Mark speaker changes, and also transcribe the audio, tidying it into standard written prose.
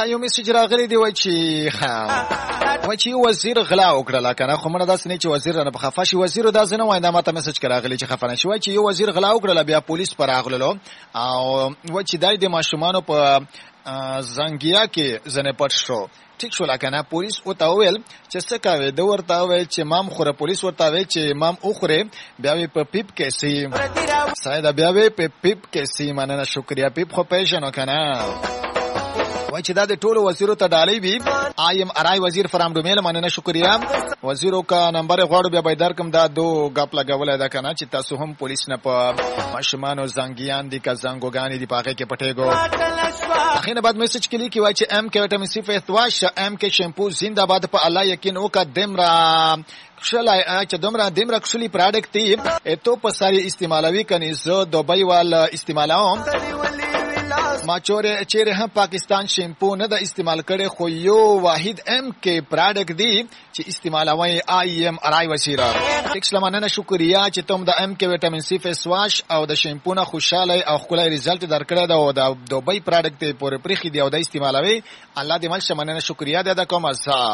Speaker 1: یو میسج راغلی دی وای چې وزیر غلا وکړه کنه خو مړه داس نه چې وزیر نه په خفه شي وزیر داس نه وای دا ماته میسج راغلی چې خفه نشي وای چې یو وزیر غلا وکړه بیا پولیس پر راغلو او وای چې دای د ماشومان په زنګیا کې زنه پټ شو ټیک شو لکه نه پولیس او ته ویل چې څه کوي د ورته وی چې مام خوره پولیس ورته وی چې مام او خوره بیا وی په پیپ کې سي ساده بیا وی په پیپ کې سي مننه شکریا پیپ خو پېژنو کنه وای چې دا د ټولو وزیرو ته ډالۍ وي ایم ارای وزیر فرام ډومیل مننه شکریا وزیرو کا نمبر غواړو بیا بيدار کوم دا دو غپ لګول دا کنه چې تاسو هم پولیس نه په ماشمانو زنګیان دي کا زنګوګانی دي پاګه کې پټېګو اخینه بعد میسج کلی کی وای چې ام کې وټامین سی فیس واش ام کې شیمپو زنده‌باد په الله یقین وکړه دمرا شلای چې دمرا کښلی پروډکټ دی ته په ساري استعمالوي کني زه دوبۍ وال استعمالوم ما چیرې هم پاکستان شیمپو نه د استعمال کړي خو یو واحد ام کې پروډکټ دی چې استعمالوي ایم ارای وسیره تکسلمانه شکریا چې تم د ام کې وټامین سی فیس واش او د شیمپو نه خوشاله او خولای رزلټ درکړه دا د دوبۍ پروډکټ پورې پرخي دی او د استعمالوي الله دې مل شمنه شکریا ده کوم